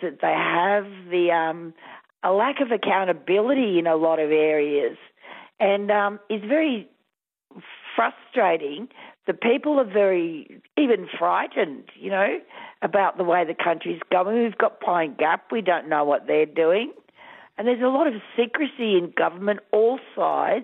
that they have, a lack of accountability in a lot of areas, and it's very frustrating. The people are very even frightened, about the way the country's going. We've got Pine Gap. We don't know what they're doing. And there's a lot of secrecy in government, all sides,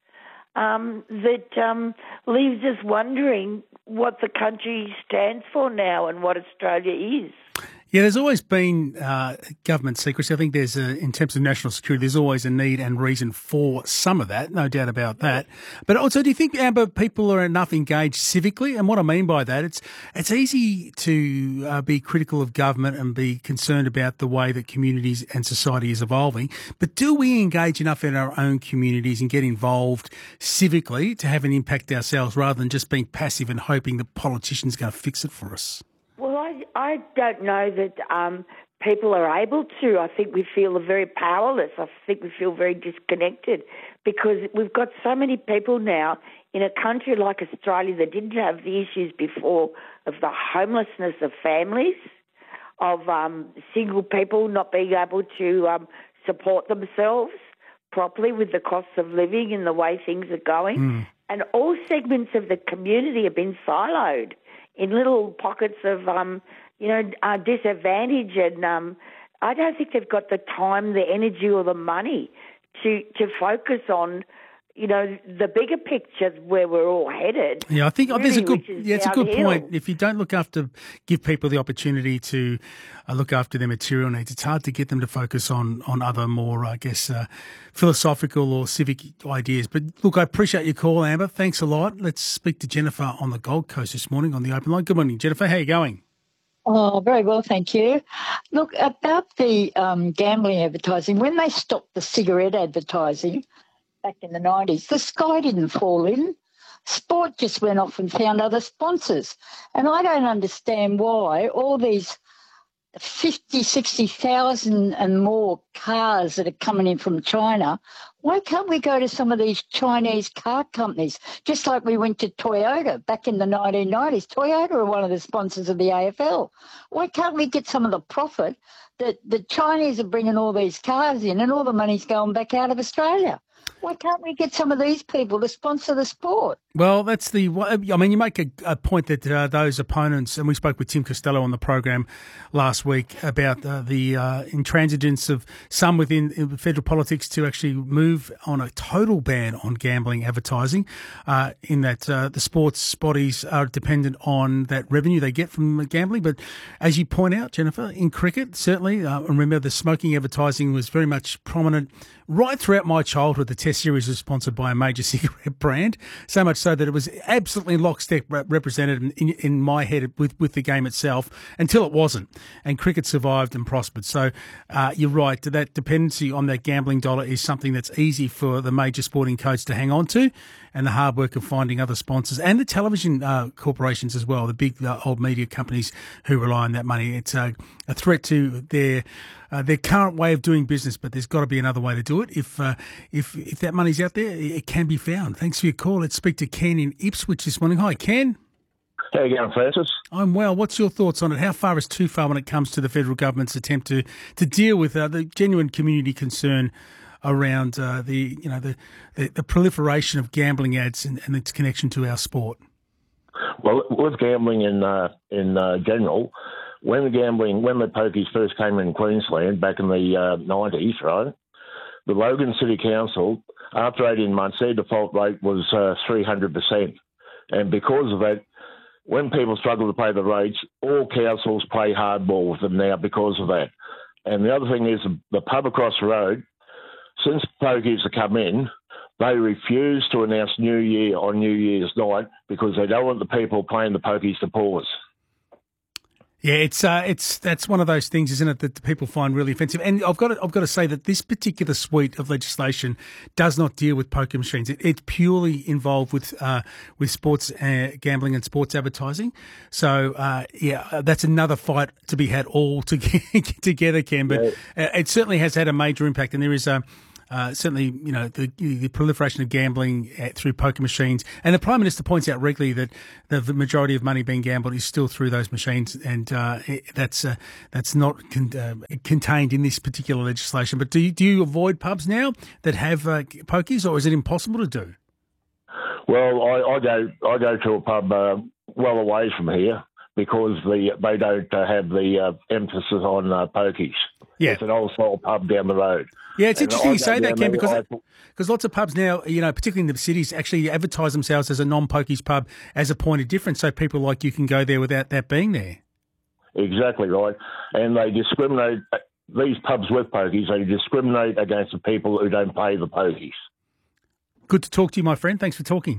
that leaves us wondering what the country stands for now and what Australia is. Yeah, there's always been government secrecy. I think there's, in terms of national security, there's always a need and reason for some of that, no doubt about that. But also, do you think, Amber, people are enough engaged civically? And what I mean by that, it's easy to be critical of government and be concerned about the way that communities and society is evolving. But do we engage enough in our own communities and get involved civically to have an impact ourselves rather than just being passive and hoping the politicians are going to fix it for us? Well, I don't know that people are able to. I think we feel very powerless. I think we feel very disconnected because we've got so many people now in a country like Australia that didn't have the issues before of the homelessness of families, of single people not being able to support themselves properly with the cost of living and the way things are going. And all segments of the community have been siloed in little pockets of, disadvantage. And I don't think they've got the time, the energy or the money to focus on, the bigger picture where we're all headed. Yeah, I think really, there's it's a good point. If you don't give people the opportunity to look after their material needs, it's hard to get them to focus on other more, philosophical or civic ideas. But look, I appreciate your call, Amber. Thanks a lot. Let's speak to Jennifer on the Gold Coast this morning on the open line. Good morning, Jennifer. How are you going? Oh, very well, thank you. Look, about the gambling advertising, when they stopped the cigarette advertising back in the 90s, the sky didn't fall in. Sport just went off and found other sponsors. And I don't understand why all these 50, 60,000 and more cars that are coming in from China, why can't we go to some of these Chinese car companies, just like we went to Toyota back in the 1990s? Toyota are one of the sponsors of the AFL. Why can't we get some of the profit that the Chinese are bringing all these cars in and all the money's going back out of Australia? Why can't we get some of these people to sponsor the sport? Well, you make a point that those opponents, and we spoke with Tim Costello on the program last week about the intransigence of some within federal politics to actually move on a total ban on gambling advertising, in that the sports bodies are dependent on that revenue they get from gambling. But as you point out, Jennifer, in cricket, certainly, remember the smoking advertising was very much prominent right throughout my childhood. The Test series was sponsored by a major cigarette brand, so much so that it was absolutely lockstep represented in my head with the game itself until it wasn't. And cricket survived and prospered. So you're right, that dependency on that gambling dollar is something that's easy for the major sporting codes to hang on to, and the hard work of finding other sponsors and the television corporations as well, the big old media companies who rely on that money. It's a threat to their current way of doing business, but there's got to be another way to do it. If that money's out there, it can be found. Thanks for your call. Let's speak to Ken in Ipswich this morning. Hi, Ken. How are you going, Francis? I'm well. What's your thoughts on it? How far is too far when it comes to the federal government's attempt to deal with the genuine community concern around the proliferation of gambling ads and its connection to our sport? Well, with gambling in general, when the pokies first came in Queensland back in the 90s, right, the Logan City Council, after 18 months, their default rate was 300%. And because of that, when people struggle to pay the rates, all councils play hardball with them now because of that. And the other thing is the pub across the road, since pokies have come in, they refuse to announce New Year on New Year's night because they don't want the people playing the pokies to pause. Yeah, that's one of those things, isn't it, that the people find really offensive. And I've got to say that this particular suite of legislation does not deal with poker machines. It's purely involved with sports gambling and sports advertising. So that's another fight to be had all together, Ken. But it certainly has had a major impact, and there is certainly, the proliferation of gambling through poker machines. And the Prime Minister points out regularly that the majority of money being gambled is still through those machines, and that's not contained in this particular legislation. But do you avoid pubs now that have pokies, or is it impossible to do? Well, I go to a pub well away from here because they don't have the emphasis on pokies. Yeah. It's an old-style pub down the road. Yeah, it's interesting you say that, Ken, because lots of pubs now, particularly in the cities, actually advertise themselves as a non-pokies pub as a point of difference, so people like you can go there without that being there. Exactly right. And they discriminate, these pubs with pokies, they discriminate against the people who don't pay the pokies. Good to talk to you, my friend. Thanks for talking.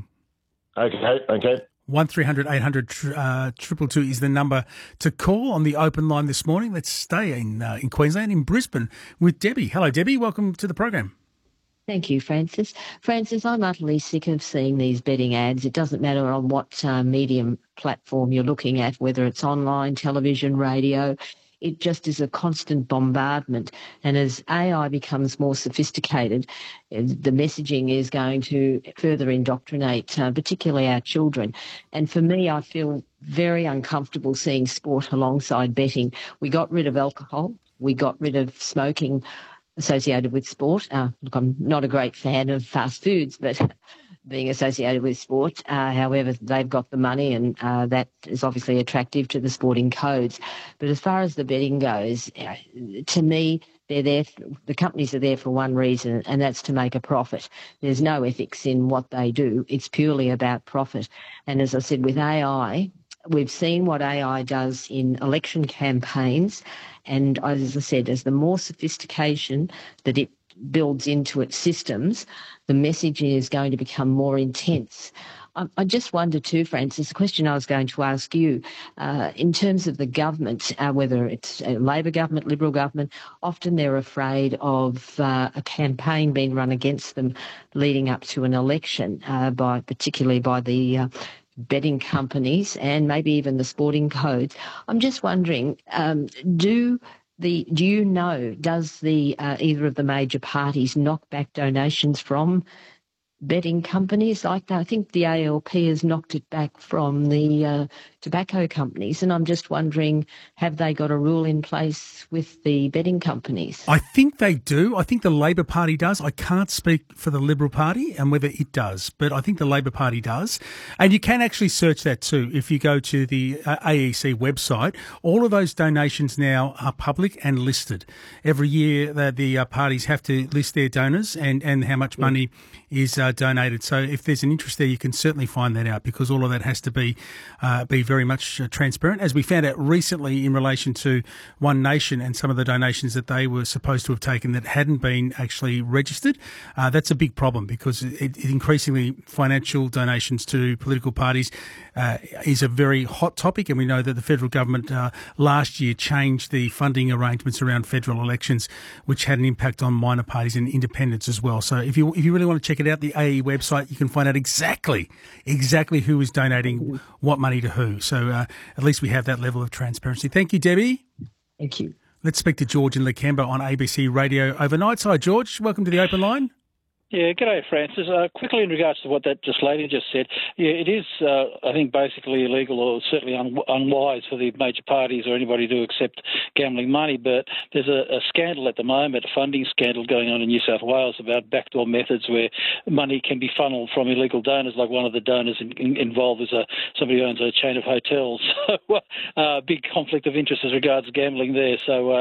Okay. 1300 800 222 is the number to call on the open line this morning. Let's stay in Queensland, in Brisbane, with Debbie. Hello, Debbie. Welcome to the program. Thank you, Francis. Francis, I'm utterly sick of seeing these betting ads. It doesn't matter on what medium platform you're looking at, whether it's online, television, radio. It just is a constant bombardment. And as AI becomes more sophisticated, the messaging is going to further indoctrinate, particularly our children. And for me, I feel very uncomfortable seeing sport alongside betting. We got rid of alcohol. We got rid of smoking associated with sport. Look, I'm not a great fan of fast foods, but being associated with sport. However, they've got the money, and that is obviously attractive to the sporting codes. But as far as the betting goes, to me, they're there. The companies are there for one reason, and that's to make a profit. There's no ethics in what they do. It's purely about profit. And as I said, with AI, we've seen what AI does in election campaigns. And as I said, as the more sophistication that it builds into its systems, the messaging is going to become more intense. I just wonder too, Francis, the question I was going to ask you, in terms of the government, whether it's a Labor government, Liberal government, often they're afraid of a campaign being run against them leading up to an election, particularly by the betting companies and maybe even the sporting codes. I'm just wondering, does either of the major parties knock back donations from betting companies like that? I think the ALP has knocked it back from the tobacco companies, and I'm just wondering, have they got a rule in place with the betting companies? I think they do. I think the Labor Party does. I can't speak for the Liberal Party and whether it does, but I think the Labor Party does. And you can actually search that too. If you go to the AEC website, all of those donations now are public and listed. Every year the parties have to list their donors and how much money is donated. So if there's an interest there, you can certainly find that out, because all of that has to be very much transparent, as we found out recently in relation to One Nation and some of the donations that they were supposed to have taken that hadn't been actually registered. That's a big problem, because it increasingly financial donations to political parties is a very hot topic, and we know that the federal government last year changed the funding arrangements around federal elections, which had an impact on minor parties and independents as well. So if you really want to check it out, the AE website, you can find out exactly who is donating what money to who. So at least we have that level of transparency. Thank you, Debbie. Thank you. Let's speak to George in Lakemba on ABC Radio Overnight. Hi, George. Welcome to the Open Line. Yeah, g'day, Francis. Quickly in regards to what that lady just said, yeah, it is, I think, basically illegal, or certainly unwise for the major parties or anybody to accept gambling money. But there's a scandal at the moment, a funding scandal going on in New South Wales about backdoor methods where money can be funneled from illegal donors. Like one of the donors involved is somebody who owns a chain of hotels. So big conflict of interest as regards gambling there. So,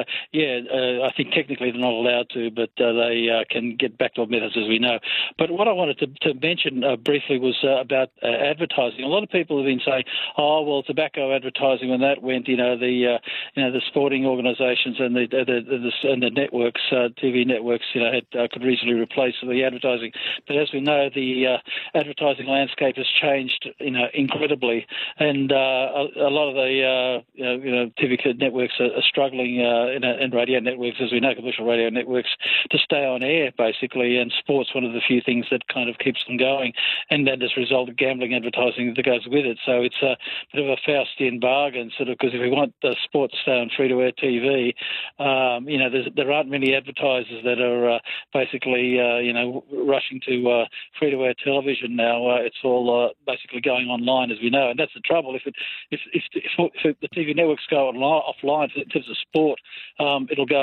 I think technically they're not allowed to, but they can get backdoor methods, as we know. But what I wanted to mention briefly was about advertising. A lot of people have been saying, "Oh, well, tobacco advertising, when that went, the sporting organisations and the networks, TV networks, could reasonably replace the advertising." But as we know, the advertising landscape has changed, incredibly, and a lot of the TV networks are struggling, and radio networks, as we know, commercial radio networks, to stay on air basically, and sports sport's one of the few things that kind of keeps them going, and that as a result of gambling advertising that goes with it. So it's a bit of a Faustian bargain, sort of, because if we want the sport to stay on free-to-air TV, there aren't many advertisers that are basically, rushing to free-to-air television now. It's all basically going online, as we know, and that's the trouble. If the TV networks go offline in terms of sport, it'll go